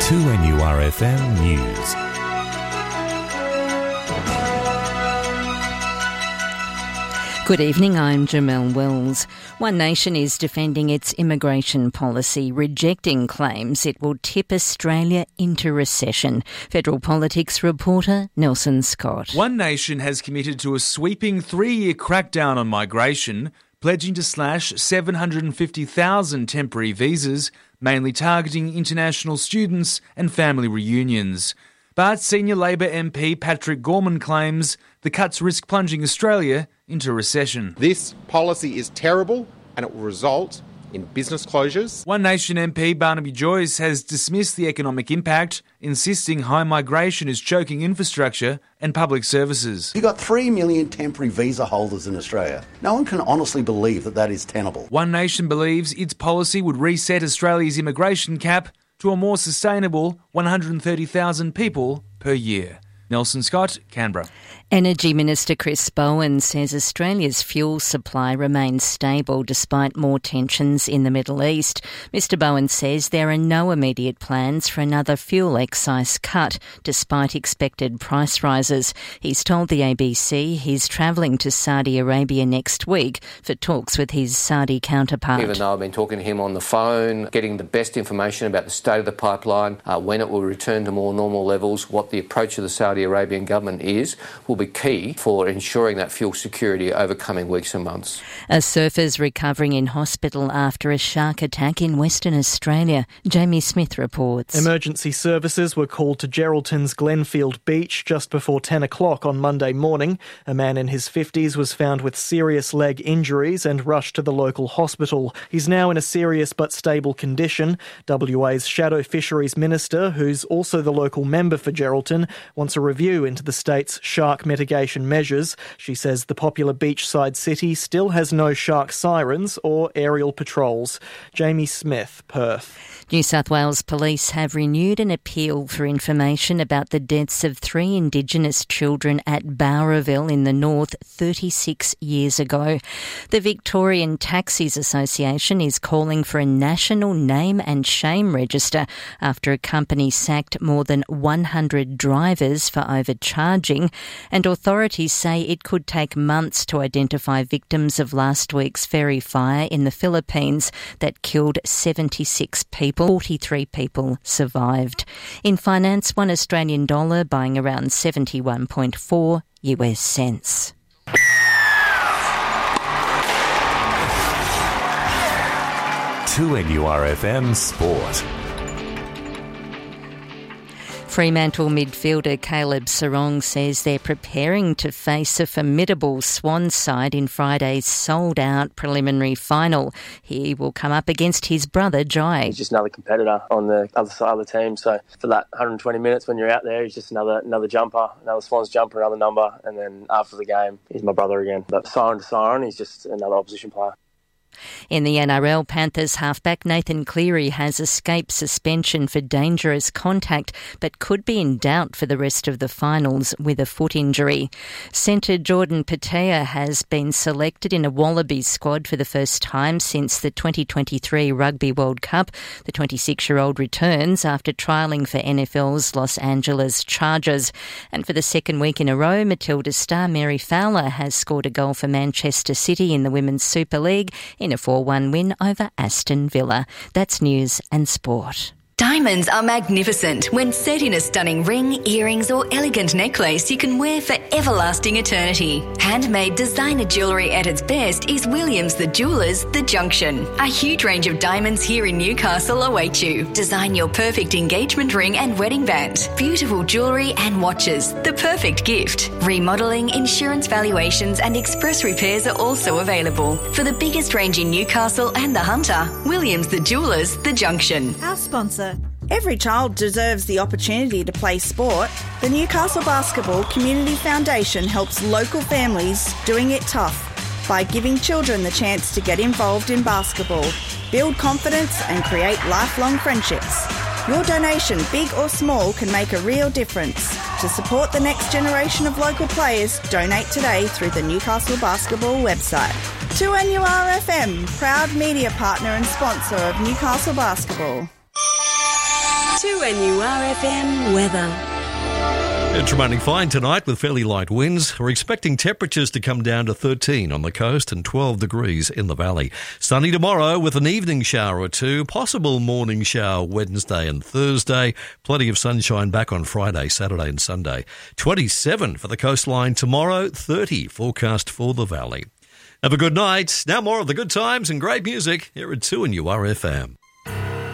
2NURFM News. Good evening, I'm Jamelle Wells. One Nation is defending its immigration policy, rejecting claims it will tip Australia into recession. Federal Politics reporter Nelson Scott. One Nation has committed to a sweeping 3-year crackdown on migration, pledging to slash 750,000 temporary visas, mainly targeting international students and family reunions. But senior Labor MP Patrick Gorman claims the cuts risk plunging Australia into recession. This policy is terrible and it will result in business closures. One Nation MP Barnaby Joyce has dismissed the economic impact, insisting high migration is choking infrastructure and public services. You've got 3 million temporary visa holders in Australia. No one can honestly believe that that is tenable. One Nation believes its policy would reset Australia's immigration cap to a more sustainable 130,000 people per year. Nelson Scott, Canberra. Energy Minister Chris Bowen says Australia's fuel supply remains stable despite more tensions in the Middle East. Mr Bowen says there are no immediate plans for another fuel excise cut despite expected price rises. He's told the ABC he's travelling to Saudi Arabia next week for talks with his Saudi counterpart. Even though I've been talking to him on the phone, getting the best information about the state of the pipeline, when it will return to more normal levels, what the approach of the Saudi Arabian government is, will be key for ensuring that fuel security over coming weeks and months. A surfer's recovering in hospital after a shark attack in Western Australia. Jamie Smith reports. Emergency services were called to Geraldton's Glenfield Beach just before 10 o'clock on Monday morning. A man in his 50s was found with serious leg injuries and rushed to the local hospital. He's now in a serious but stable condition. WA's Shadow Fisheries Minister, who's also the local member for Geraldton, wants a review into the state's shark mitigation measures. She says the popular beachside city still has no shark sirens or aerial patrols. Jamie Smith, Perth. New South Wales Police have renewed an appeal for information about the deaths of 3 Indigenous children at Bowraville in the north 36 years ago. The Victorian Taxis Association is calling for a national name and shame register after a company sacked more than 100 drivers for overcharging, and authorities say it could take months to identify victims of last week's ferry fire in the Philippines that killed 76 people. 43 people survived. In finance, $1 Australian dollar buying around 71.4 US cents. To NURFM Sport. Fremantle midfielder Caleb Serong says they're preparing to face a formidable Swans side in Friday's sold-out preliminary final. He will come up against his brother Jai. He's just another competitor on the other side of the team. So for that 120 minutes when you're out there, he's just another jumper, another Swans jumper, another number. And then after the game, he's my brother again. But siren to siren, he's just another opposition player. In the NRL, Panthers halfback Nathan Cleary has escaped suspension for dangerous contact but could be in doubt for the rest of the finals with a foot injury. Centre Jordan Patea has been selected in a Wallabies squad for the first time since the 2023 Rugby World Cup. The 26-year-old returns after trialling for NFL's Los Angeles Chargers. And for the second week in a row, Matilda star Mary Fowler has scored a goal for Manchester City in the Women's Super League in a 4-1 win over Aston Villa. That's news and sport. Diamonds are magnificent when set in a stunning ring, earrings or elegant necklace you can wear for everlasting eternity. Handmade designer jewellery at its best is Williams the Jewellers, The Junction. A huge range of diamonds here in Newcastle await you. Design your perfect engagement ring and wedding band. Beautiful jewellery and watches, the perfect gift. Remodelling, insurance valuations and express repairs are also available. For the biggest range in Newcastle and the Hunter, Williams the Jewellers, The Junction. Our sponsor. Every child deserves the opportunity to play sport. The Newcastle Basketball Community Foundation helps local families doing it tough by giving children the chance to get involved in basketball, build confidence and create lifelong friendships. Your donation, big or small, can make a real difference. To support the next generation of local players, donate today through the Newcastle Basketball website. 2NURFM, proud media partner and sponsor of Newcastle Basketball. 2 2NURFM weather. It's remaining fine tonight with fairly light winds. We're expecting temperatures to come down to 13 on the coast and 12 degrees in the valley. Sunny tomorrow with an evening shower or two, possible morning shower Wednesday and Thursday. Plenty of sunshine back on Friday, Saturday and Sunday. 27 for the coastline tomorrow, 30 forecast for the valley. Have a good night. Now more of the good times and great music here at 2NURFM.